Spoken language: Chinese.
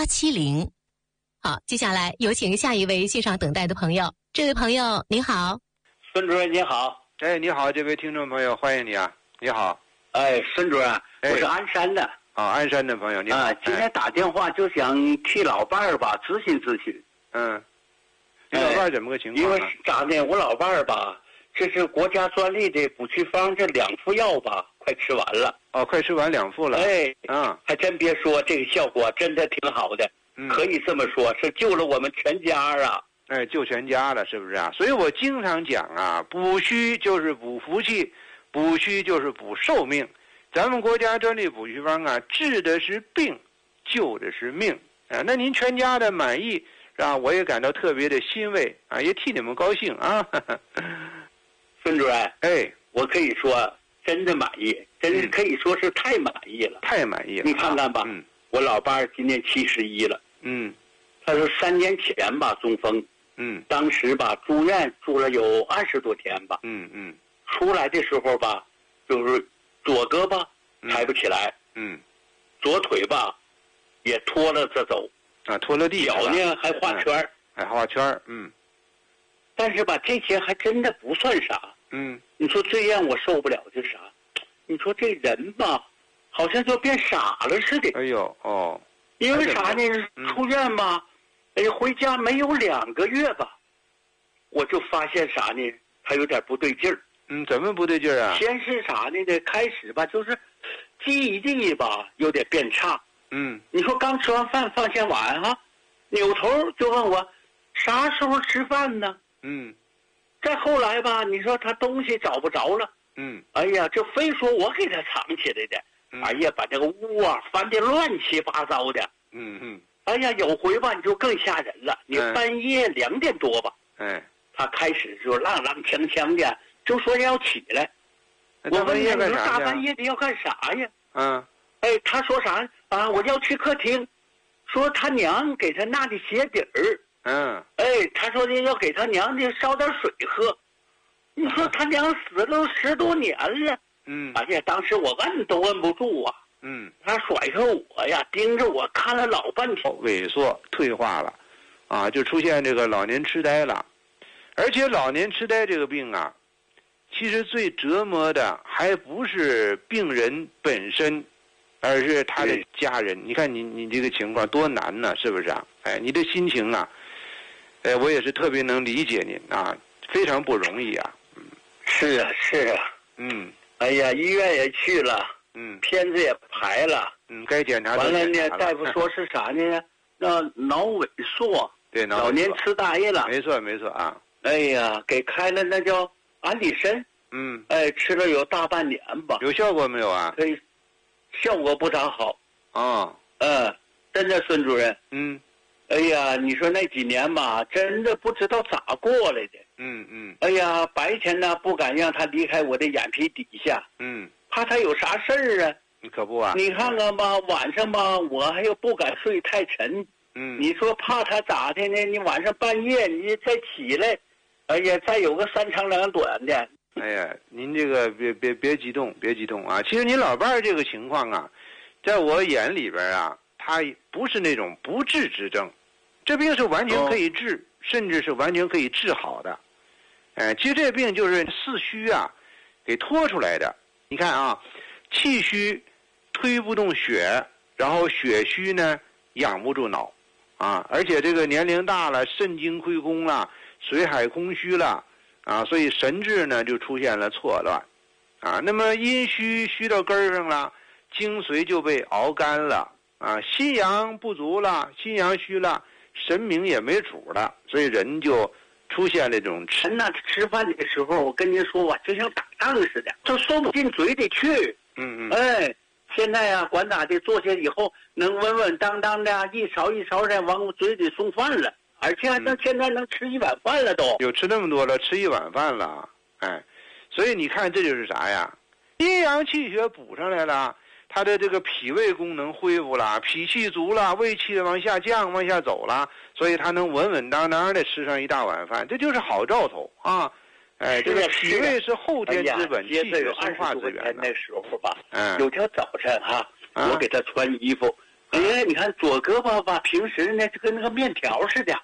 8870。好，接下来有请下一位线上等待的朋友。这位朋友您好。 孙主任您好。 哎，你好，这位听众朋友，欢迎你啊！你好。 哎，孙主任，我是鞍山的。 鞍山的朋友，你好。 今天打电话就想替老伴儿吧咨询咨询。 你老伴儿怎么个情况因为咋的，我老伴儿吧，这是国家专利的补气方，这2副药吧，快吃完了。 快吃完2副了。 还真别说，这个效果真的挺好的。可以这么说，是救了我们全家啊！ 救全家了，是不是啊？所以我经常讲啊，补虚就是补福气，补虚就是补寿命。咱们国家专利补虚方啊，治的是病，救的是命啊。那您全家的满意，是吧？我也感到特别的欣慰啊，也替你们高兴啊。 孙主任，我可以说真的满意，真是可以说是太满意了， 太满意了。 你看看吧，我老伴儿今年71了。他说3年前吧中风，当时吧住院住了有20多天吧，出来的时候吧，就是左胳膊抬不起来，左腿吧也拖了着走， 拖了地， 脚呢还画圈还画圈但是吧这些还真的不算啥，你说最让我受不了的是啥？你说这人吧，好像就变傻了似的。因为啥呢？出院吧，回家没有2个月吧，我就发现啥呢？他有点不对劲儿。 怎么不对劲儿啊？ 先是啥呢？开始吧，就是记忆力吧有点变差。你说刚吃完饭放下碗哈，扭头就问我啥时候吃饭呢？再后来吧，你说他东西找不着了。哎呀，这非说我给他藏起来的。哎呀，把这个屋啊翻得乱七八糟的。哎呀，有回吧你就更吓人了。你半夜2点多吧，他开始就踉踉跄跄的，就说要起来。我问他，你说大半夜的要干啥呀？他说啥啊？我要去客厅，说他娘给他拿的鞋底儿。他说的要给他娘的烧点水喝。你说他娘死了都10多年了。哎呀，当时我问都问不住啊。他甩开我呀，盯着我看了老半天。 萎缩退化了，就出现这个老年痴呆了。而且老年痴呆这个病啊，其实最折磨的还不是病人本身，而是他的家人。你看你这个情况多难呢，是不是啊？你的心情啊，我也是特别能理解您啊，非常不容易啊。 是啊。哎呀，医院也去了，片子也排了， 该检查完了呢，大夫说是啥呢？那脑萎缩， 对， 老年痴呆了。 没错啊。 哎呀，给开了那叫安迪参，吃了有大半年吧。 有效果没有啊？ 效果不咋好。真的，孙主任。哎呀，你说那几年吧，真的不知道咋过来的。哎呀，白天呢不敢让他离开我的眼皮底下。怕他有啥事儿啊。 你可不啊。 你看看吧，晚上吧，我还又不敢睡太沉。你说怕他咋的呢？你晚上半夜你再起来，哎呀，再有个3长2短的。 哎呀，您这个别激动啊！其实您老伴儿这个情况啊，在我眼里边啊，他不是那种不治之症，这病是完全可以治，甚至是完全可以治好的。其实这病就是四虚啊给拖出来的。你看啊，气虚推不动血，然后血虚呢养不住脑啊，而且这个年龄大了，肾精亏空了，水海空虚了啊，所以神志呢就出现了错乱啊。那么阴虚到根儿上了，精髓就被熬干了啊，心阳不足了，心阳虚了，神明也没主了，所以人就出现了这种吃饭的时候，我跟您说吧，就像打仗似的，就说不进嘴里去。现在呀，管咋的，坐下以后能稳稳当当的，一勺一勺的往我嘴里送饭了，而且还能现在能吃1碗饭了都。 有吃那么多了，吃1碗饭了，所以你看这就是啥呀？阴阳气血补上来了，他的这个脾胃功能恢复了，脾气足了，胃气往下降，往下走了，所以他能稳稳当当的吃上1大碗饭，这就是好兆头啊！这个脾胃是后天资本，气血生化资源。 那时候吧，有条早晨哈，我给他穿衣服， 因为你看左胳膊吧，平时呢就跟那个面条似的，